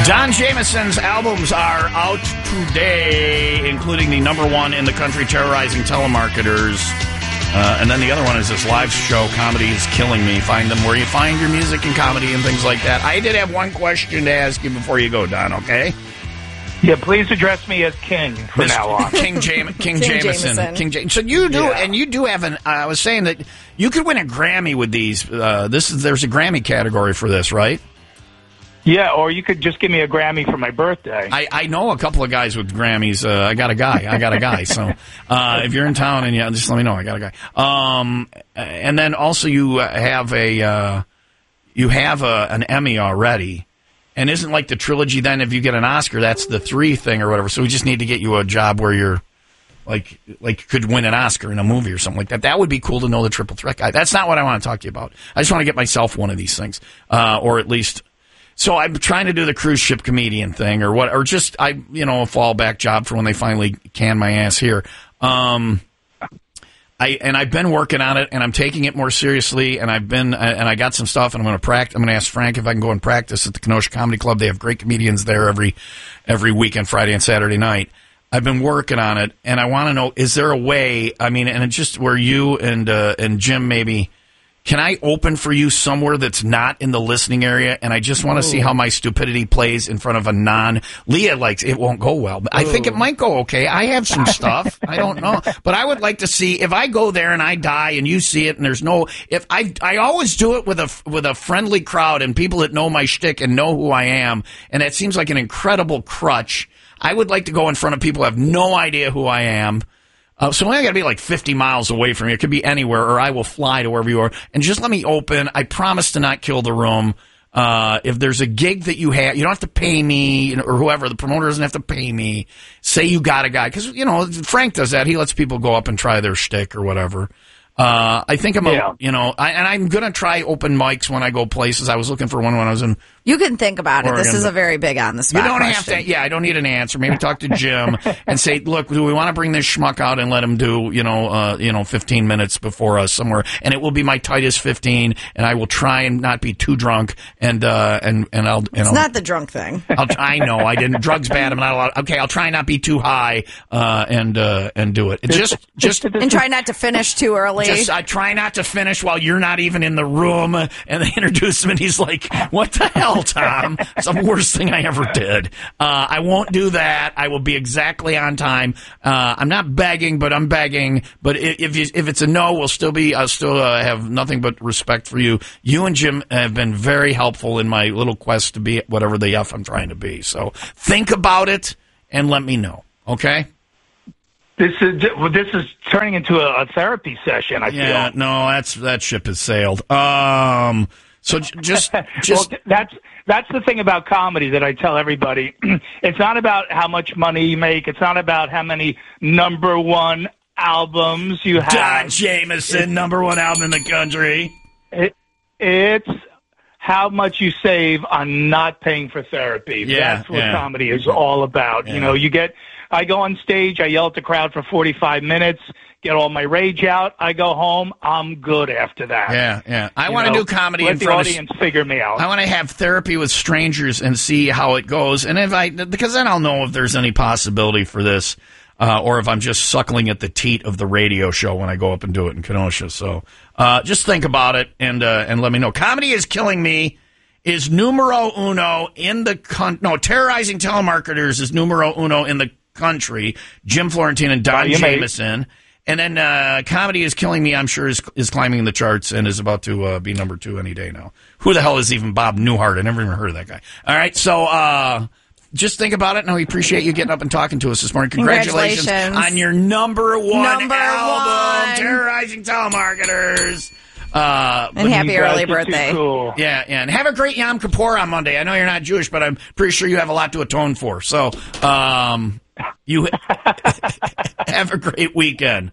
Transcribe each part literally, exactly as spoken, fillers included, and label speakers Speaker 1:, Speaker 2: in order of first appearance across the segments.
Speaker 1: Don Jamison's albums are out today, including the number one in the country, Terrorizing Telemarketers. Uh, and then the other one is this live show, Comedy is Killing Me. Find them where you find your music and comedy and things like that. I did have one question to ask you before you go, Don, okay?
Speaker 2: Yeah, please address me as King from
Speaker 1: This,
Speaker 2: now on.
Speaker 1: King, Jam- King,
Speaker 3: King
Speaker 1: Jameson.
Speaker 3: Jameson.
Speaker 1: King Jam- so you do,
Speaker 2: Yeah.
Speaker 1: and you do have an, uh, I was saying that you could win a Grammy with these. Uh, this is There's a Grammy category for this, right?
Speaker 2: Yeah, or you could just give me a Grammy for my birthday.
Speaker 1: I, I know a couple of guys with Grammys. Uh, I got a guy. I got a guy. So uh, if you're in town, and yeah, just let me know. I got a guy. Um, and then also you have a uh, you have a, an Emmy already, and isn't like the trilogy. Then if you get an Oscar, that's the three thing or whatever. So we just need to get you a job where you're like like could win an Oscar in a movie or something like that. That would be cool to know the triple threat guy. That's not what I want to talk to you about. I just want to get myself one of these things, uh, or at least. So I'm trying to do the cruise ship comedian thing, or what, or just I, you know, a fallback job for when they finally can my ass here. Um, I and I've been working on it, and I'm taking it more seriously, and I've been, and I got some stuff, and I'm going to practice. I'm going to ask Frank if I can go and practice at the Kenosha Comedy Club. They have great comedians there every every weekend, Friday and Saturday night. I've been working on it, and I want to know: is there a way? I mean, and it's just where you and uh, and Jim maybe. Can I open for you somewhere that's not in the listening area? And I just want to see how my stupidity plays in front of a non... Leah likes it won't go well. But I think it might go okay. I have some stuff. I don't know. But I would like to see if I go there and I die and you see it and there's no... If I I always do it with a, with a friendly crowd and people that know my shtick and know who I am. And that seems like an incredible crutch. I would like to go in front of people who have no idea who I am. Uh, so I got to be like fifty miles away from you. It could be anywhere, or I will fly to wherever you are. And just let me open. I promise to not kill the room. Uh, if there's a gig that you have, you don't have to pay me, you know, or whoever. The promoter doesn't have to pay me. Say you got a guy. Because, you know, Frank does that. He lets people go up and try their shtick or whatever. Uh, I think I'm,
Speaker 2: Yeah.
Speaker 1: a, you know, I, and I'm going to try open mics when I go places. I was looking for one when I was in...
Speaker 3: You can think about it. This
Speaker 1: Oregon,
Speaker 3: is
Speaker 1: but-
Speaker 3: a very big on the spot
Speaker 1: You don't
Speaker 3: question.
Speaker 1: have to. Yeah, I don't need an answer. Maybe talk to Jim and say, "Look, do we want to bring this schmuck out and let him do, you know, uh, you know, fifteen minutes before us somewhere?" And it will be my tightest fifteen, and I will try and not be too drunk, and uh, and and I'll. And
Speaker 3: It's
Speaker 1: I'll,
Speaker 3: not the drunk thing.
Speaker 1: I'll, I know I didn't. Drugs bad. I'm not allowed. Okay, I'll try not be too high, uh, and uh, and do it. Just just.
Speaker 3: And try not to finish too early.
Speaker 1: Just, I try not to finish while you're not even in the room. And they introduce him, and he's like, "What the hell, Tom? It's the worst thing I ever did." Uh, I won't do that. I will be exactly on time. Uh, I'm not begging, but I'm begging. But if if, you, if it's a no, we'll still be. I'll still uh, have nothing but respect for you. You and Jim have been very helpful in my little quest to be whatever the F I'm trying to be. So think about it and let me know. Okay.
Speaker 2: This is this is turning into a, a therapy session. I
Speaker 1: Yeah.
Speaker 2: feel.
Speaker 1: No, that's that ship has sailed. Um. So j- just just.
Speaker 2: well, that's that's the thing about comedy that I tell everybody. It's not about how much money you make. It's not about how many number one albums you have.
Speaker 1: Don Jameson, number one album in the country.
Speaker 2: It, it's how much you save on not paying for therapy.
Speaker 1: Yeah,
Speaker 2: That's what
Speaker 1: yeah.
Speaker 2: comedy is all about.
Speaker 1: Yeah.
Speaker 2: You know, you get. I go on stage. I yell at the crowd for forty-five minutes. Get all my rage out. I go home. I'm good after that.
Speaker 1: Yeah, yeah. I
Speaker 2: You
Speaker 1: want to
Speaker 2: know,
Speaker 1: do comedy
Speaker 2: let
Speaker 1: in
Speaker 2: the
Speaker 1: front
Speaker 2: audience
Speaker 1: of.
Speaker 2: figure me out.
Speaker 1: I want to have therapy with strangers and see how it goes. And if I, because then I'll know if there's any possibility for this, uh, or if I'm just suckling at the teat of the radio show when I go up and do it in Kenosha. So uh, just think about it and uh, and let me know. Comedy is Killing Me is numero uno in the con- no Terrorizing Telemarketers is numero uno in the country. Jim Florentine and Don
Speaker 2: you may-
Speaker 1: Jameson. And then uh, Comedy is Killing Me, I'm sure, is, is climbing the charts and is about to uh, be number two any day now. Who the hell is even Bob Newhart? I never even heard of that guy. All right, so uh, just think about it, and we appreciate you getting up and talking to us this morning. Congratulations,
Speaker 3: Congratulations.
Speaker 1: on your number one
Speaker 3: Number
Speaker 1: album,
Speaker 3: one.
Speaker 1: Terrorizing Telemarketers. Uh,
Speaker 3: And happy
Speaker 2: You guys
Speaker 3: early
Speaker 2: are too
Speaker 3: birthday.
Speaker 2: Cool.
Speaker 1: yeah, yeah, and have a great Yom Kippur on Monday. I know you're not Jewish, but I'm pretty sure you have a lot to atone for. So um, you have a great weekend.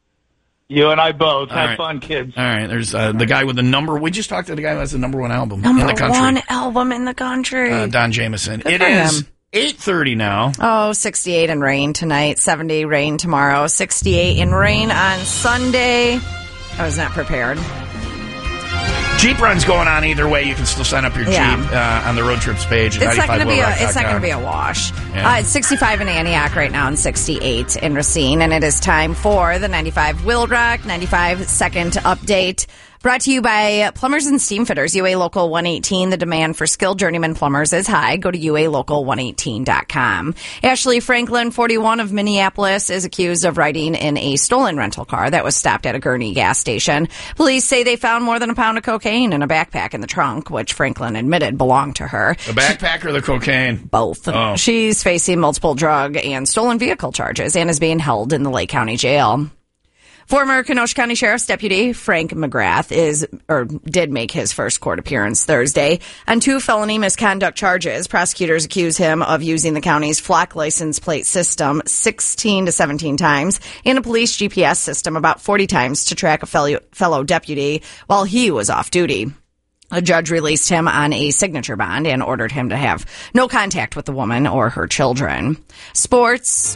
Speaker 2: You and I both.
Speaker 1: All
Speaker 2: Have
Speaker 1: right.
Speaker 2: fun, kids.
Speaker 1: All right, there's uh, the guy with the number. We just talked to the guy who has the number one album
Speaker 3: Number
Speaker 1: in the country.
Speaker 3: one album in the country.
Speaker 1: Uh, Don Jameson.
Speaker 3: Good
Speaker 1: It
Speaker 3: for
Speaker 1: is
Speaker 3: him.
Speaker 1: eight thirty now.
Speaker 3: Oh, sixty-eight in rain tonight, seventy rain tomorrow, sixty-eight in rain on Sunday. I was not prepared.
Speaker 1: Jeep runs going on either way. You can still sign up your
Speaker 3: Yeah.
Speaker 1: Jeep uh, on the road trips page. At
Speaker 3: It's not going to be a,
Speaker 1: ninety-five wheel rock dot com.
Speaker 3: it's not going to be a wash.
Speaker 1: Yeah.
Speaker 3: Uh, it's sixty-five in Antioch right now and sixty-eight in Racine, and it is time for the ninety-five Wheel Rock ninety-five second update. Brought to you by Plumbers and Steam Fitters, U A Local one eighteen. The demand for skilled journeyman plumbers is high. Go to U A local one eighteen dot com. Ashley Franklin, forty-one, of Minneapolis, is accused of riding in a stolen rental car that was stopped at a Gurnee gas station. Police say they found more than a pound of cocaine in a backpack in the trunk, which Franklin admitted belonged to her.
Speaker 1: The backpack or the cocaine?
Speaker 3: Both.
Speaker 1: Oh.
Speaker 3: She's facing multiple drug and stolen vehicle charges and is being held in the Lake County Jail. Former Kenosha County Sheriff's Deputy Frank McGrath is, or did make his first court appearance Thursday on two felony misconduct charges. Prosecutors accuse him of using the county's flock license plate system sixteen to seventeen times and a police G P S system about forty times to track a fellow, fellow deputy while he was off duty. A judge released him on a signature bond and ordered him to have no contact with the woman or her children. Sports.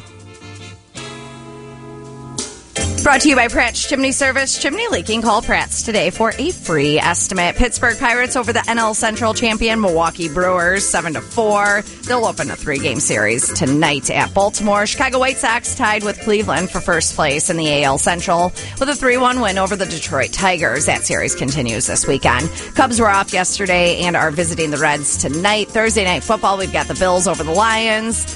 Speaker 3: Brought to you by Pratt's Chimney Service. Chimney leaking? Call Pratt's today for a free estimate. Pittsburgh Pirates over the N L Central champion Milwaukee Brewers, seven to four. They'll open a three-game series tonight at Baltimore. Chicago White Sox tied with Cleveland for first place in the A L Central with a three one win over the Detroit Tigers. That series continues this weekend. Cubs were off yesterday and are visiting the Reds tonight. Thursday night football, we've got the Bills over the Lions.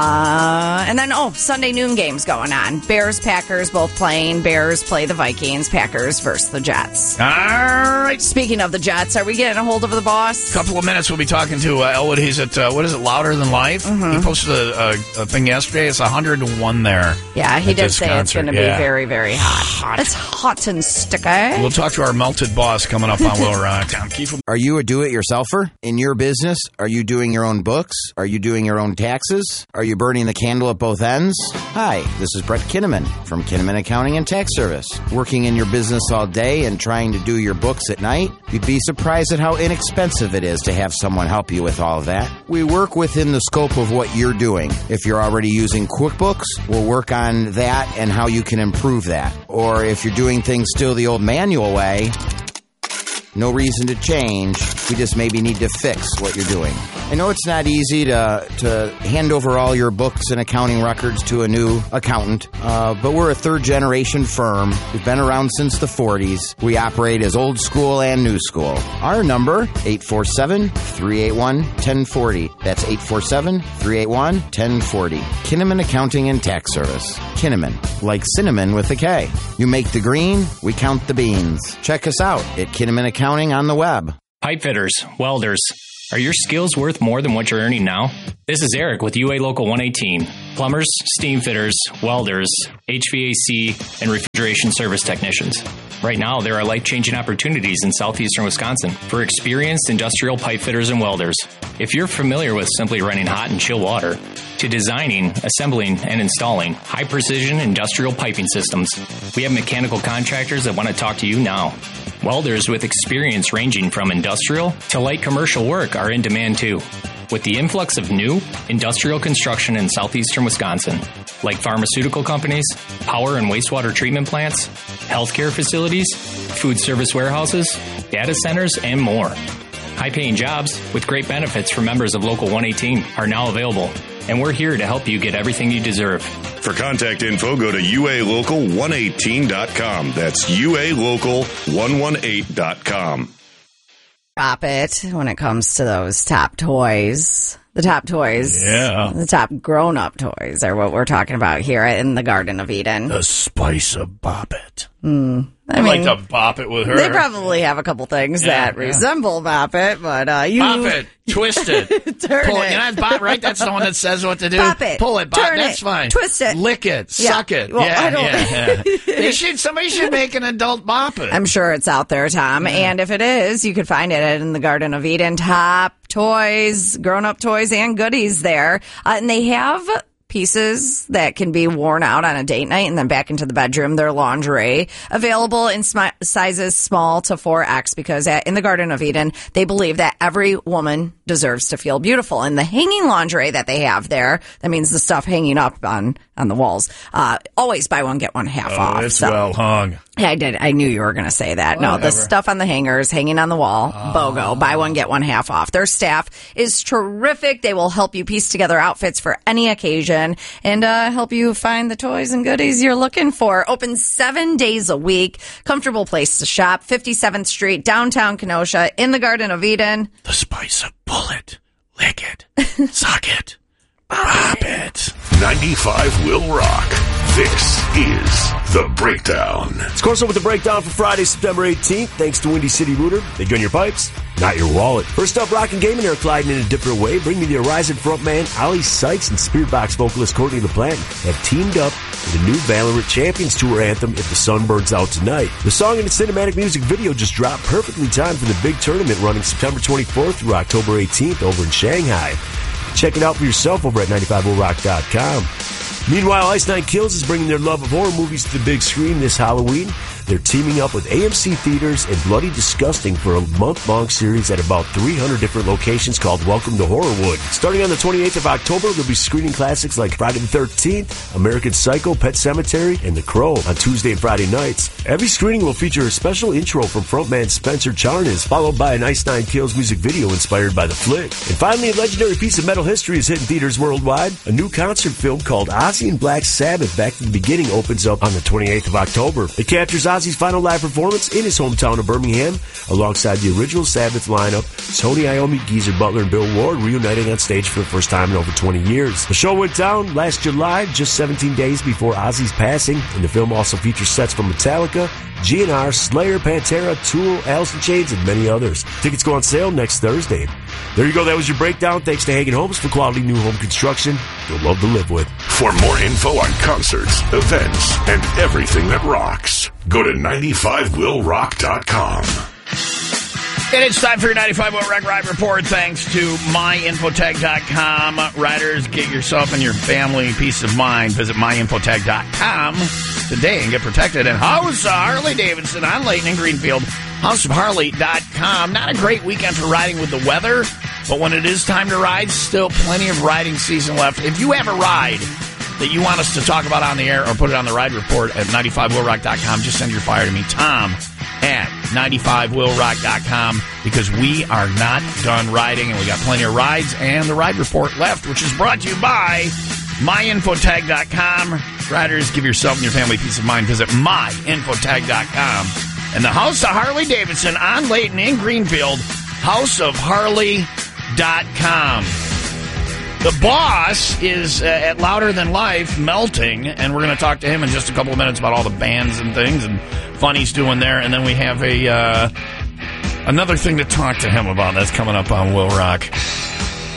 Speaker 3: Uh, and then, oh, Sunday noon games going on. Bears, Packers both playing. Bears play the Vikings. Packers versus the Jets.
Speaker 1: All right.
Speaker 3: Speaking of the Jets, are we getting a hold of the boss?
Speaker 1: Couple of minutes, we'll be talking to uh, Elwood. He's at, uh, what is it, Louder Than Life?
Speaker 3: Mm-hmm.
Speaker 1: He posted a, a, a thing yesterday. It's one hundred to one there.
Speaker 3: Yeah, he
Speaker 1: at
Speaker 3: did
Speaker 1: this
Speaker 3: say
Speaker 1: concert.
Speaker 3: it's going to
Speaker 1: Yeah.
Speaker 3: be very, very hot.
Speaker 1: Hot.
Speaker 3: It's hot and sticky.
Speaker 1: We'll talk to our melted boss coming up on Will Rock. Tom Keefe.
Speaker 4: Are you a do-it-yourselfer in your business? Are you doing your own books? Are you doing your own taxes? Are you burning the candle at both ends? Hi, this is Brett Kinnaman from Kinnaman Accounting and Tax Service. Working in your business all day and trying to do your books at night? You'd be surprised at how inexpensive it is to have someone help you with all of that. We work within the scope of what you're doing. If you're already using QuickBooks, we'll work on that and how you can improve that. Or if you're doing things still the old manual way, no reason to change. We just maybe need to fix what you're doing. I know it's not easy to to hand over all your books and accounting records to a new accountant, uh, but we're a third-generation firm. We've been around since the forties. We operate as old school and new school. Our number, eight four seven, three eight one, one zero four zero. That's eight four seven, three eight one, one zero four zero. Kinnaman Accounting and Tax Service. Kinnaman, like cinnamon with a K. You make the green, we count the beans. Check us out at Kinnaman Accounting on the web.
Speaker 5: Pipe fitters, welders, are your skills worth more than what you're earning now? This is Eric with U A Local one eighteen. Plumbers, steam fitters, welders, H V A C, and refrigeration service technicians. Right now, there are life-changing opportunities in southeastern Wisconsin for experienced industrial pipe fitters and welders. If you're familiar with simply running hot and chill water, to designing, assembling, and installing high-precision industrial piping systems, we have mechanical contractors that want to talk to you now. Welders with experience ranging from industrial to light commercial work are in demand too. With the influx of new industrial construction in southeastern Wisconsin, like pharmaceutical companies, power and wastewater treatment plants, healthcare facilities, food service warehouses, data centers, and more. High-paying jobs with great benefits for members of Local one eighteen are now available, and we're here to help you get everything you deserve.
Speaker 6: For contact info, go to U A local one eighteen dot com. That's U A local one eighteen dot com.
Speaker 3: Drop it when it comes to those top toys. The top toys.
Speaker 1: Yeah.
Speaker 3: The top grown-up toys are what we're talking about here in the Garden of Eden.
Speaker 1: The spice of Bop It.
Speaker 3: Mm. I
Speaker 1: I'd
Speaker 3: mean,
Speaker 1: like to bop it with her.
Speaker 3: they probably have a couple things
Speaker 1: Yeah,
Speaker 3: that
Speaker 1: yeah.
Speaker 3: resemble Bop It, but uh, you...
Speaker 1: Bop it, twist it,
Speaker 3: Turn
Speaker 1: pull
Speaker 3: it.
Speaker 1: it. You know, bop, right? That's the one that says what to do.
Speaker 3: Bop it,
Speaker 1: pull it, bop.
Speaker 3: turn
Speaker 1: That's
Speaker 3: it,
Speaker 1: fine.
Speaker 3: twist it.
Speaker 1: Lick it,
Speaker 3: Yeah.
Speaker 1: suck it.
Speaker 3: Well,
Speaker 1: yeah,
Speaker 3: I don't-
Speaker 1: yeah, yeah. They should. Somebody should make an adult Bop It.
Speaker 3: I'm sure it's out there, Tom. And if it is, you could find it in the Garden of Eden. Top toys, grown-up toys, and goodies there. Uh, and they have pieces that can be worn out on a date night and then back into the bedroom. Their lingerie available in sm- sizes small to four X because at, in the Garden of Eden, they believe that every woman deserves to feel beautiful. And the hanging lingerie that they have there, that means the stuff hanging up on, on the walls, uh, always buy one, get one half
Speaker 1: oh,
Speaker 3: off.
Speaker 1: It's
Speaker 3: so.
Speaker 1: well hung.
Speaker 3: Yeah, I did. I knew you were going to say that. Whatever. No, the stuff on the hangers, hanging on the wall, oh. BOGO, buy one, get one half off. Their staff is terrific. They will help you piece together outfits for any occasion and uh, help you find the toys and goodies you're looking for. Open seven days a week. Comfortable place to shop. fifty-seventh Street, downtown Kenosha, in the Garden of Eden.
Speaker 1: The spice of bullet. Lick it. Suck it. Pop it.
Speaker 6: ninety-five will rock. This is The Breakdown.
Speaker 7: It's Corso with The Breakdown for Friday, September eighteenth. Thanks to Windy City Rooter. They gun your pipes, not your wallet. First up, Rock and Gaming are colliding in a different way. Bring me the Horizon frontman Ali Sykes and Spirit Box vocalist Courtney LaPlante have teamed up with a new Valorant Champions Tour anthem, If the Sun Burns Out Tonight. The song and its cinematic music video just dropped, perfectly timed for the big tournament running September twenty-fourth through October eighteenth over in Shanghai. Check it out for yourself over at ninety-five will rock dot com. Meanwhile, Ice Nine Kills is bringing their love of horror movies to the big screen this Halloween. They're teaming up with A M C Theaters and Bloody Disgusting for a month-long series at about three hundred different locations called Welcome to Horrorwood. Starting on the twenty-eighth of October, they'll be screening classics like Friday the thirteenth, American Psycho, Pet Sematary, and The Crow on Tuesday and Friday nights. Every screening will feature a special intro from frontman Spencer Charnas, followed by an Ice Nine Kills music video inspired by the flick. And finally, a legendary piece of metal history is hitting theaters worldwide. A new concert film called Ozzy and Black Sabbath Back to the Beginning opens up on the twenty-eighth of October. It captures Ozzy's final live performance in his hometown of Birmingham, alongside the original Sabbath lineup, Tony Iommi, Geezer Butler, and Bill Ward reuniting on stage for the first time in over twenty years. The show went down last July, just seventeen days before Ozzy's passing, and the film also features sets from Metallica, G N R, Slayer, Pantera, Tool, Alice in Chains, and many others. Tickets go on sale next Thursday. There you go. That was your breakdown. Thanks to Hagen Homes for quality new home construction you'll love to live with.
Speaker 6: For more info on concerts, events, and everything that rocks, go to ninety-five will rock dot com.
Speaker 1: And it's time for your ninety-five Will Rock Ride Report. Thanks to my infotech dot com. Riders, get yourself and your family peace of mind. Visit my infotech dot com today and get protected. And House of Harley Davidson on Layton and Greenfield. house of harley dot com. Not a great weekend for riding with the weather, but when it is time to ride, still plenty of riding season left. If you have a ride that you want us to talk about on the air or put it on the ride report at ninety-five will rock dot com, just send your fire to me, Tom, at ninety-five will rock dot com, because we are not done riding, and we got plenty of rides and the ride report left, which is brought to you by my infotech dot com. Riders, give yourself and your family peace of mind. Visit my infotech dot com. And the House of Harley Davidson on Layton in Greenfield, house of harley dot com. The boss is uh, at Louder Than Life, Melting, and we're going to talk to him in just a couple of minutes about all the bands and things and fun he's doing there. And then we have a uh, another thing to talk to him about that's coming up on Will Rock.